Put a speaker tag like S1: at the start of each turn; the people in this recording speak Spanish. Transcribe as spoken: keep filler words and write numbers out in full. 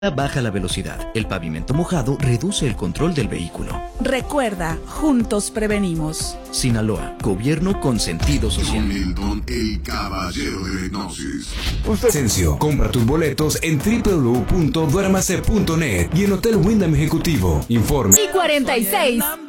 S1: Baja la velocidad. El pavimento mojado reduce el control del vehículo.
S2: Recuerda, juntos prevenimos.
S1: Sinaloa, gobierno con sentido social.
S3: Milton, el caballero de la hipnosis.
S4: Asensio, compra tus boletos en doble u doble u doble u punto duérmase punto net y en Hotel Wyndham Ejecutivo. Informe.
S5: Y cuarenta y seis.